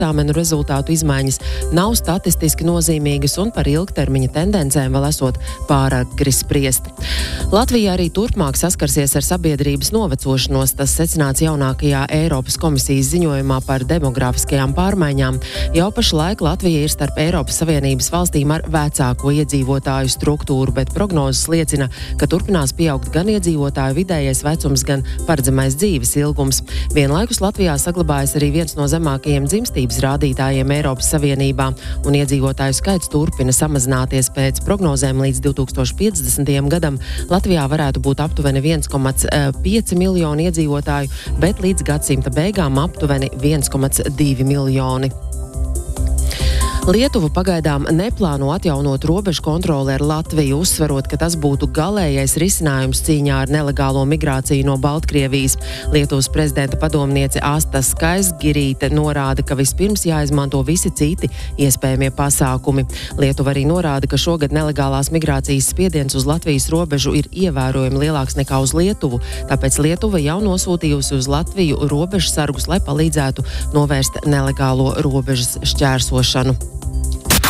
eksāmenu rezultātu izmaiņas nav statistiski nozīmīgas un par ilgtermiņa tendencēm vēl esot pāragri spriest. Latvija arī turpmāk saskarsies ar sabiedrības novecošanos, tas secināts jaunākajā Eiropas komisijas ziņojumā par demografiskajām pārmaiņām. Jau pašlaik Latvija ir starp Eiropas Savienības valstīm ar vecāko iedzīvotāju struktūru, bet prognozes liecina, ka turpinās pieaugt gan iedzīvotāju vidējais vecums, gan paredzamais dzīves ilgums. Vienlaikus Latvijā saglabājas arī viens no zemākajiem dzimstības rādītājiem Eiropas Savienībā, un iedzīvotāju skaits turpina samazināties. Pēc prognozēm līdz 2050. gadam Latvijā varētu būt aptuveni 1,5 miljoni iedzīvotāju, bet līdz gadsimta beigām aptuveni 1,2 miljoni. Lietuva pagaidām neplāno atjaunot robežu kontroli ar Latviju, uzsverot, ka tas būtu galējais risinājums cīņā ar nelegālo migrāciju no Baltkrievijas. Lietuvas prezidenta padomniece Asta Skaisgirīte norāda, ka vispirms jāizmanto visi citi iespējamie pasākumi. Lietuva arī norāda, ka šogad nelegālās migrācijas spiediens uz Latvijas robežu ir ievērojami lielāks nekā uz Lietuvu, tāpēc Lietuva jau nosūtījusi uz Latviju robežsargus, lai palīdzētu novērst nelegālo robežas šķērsošanu.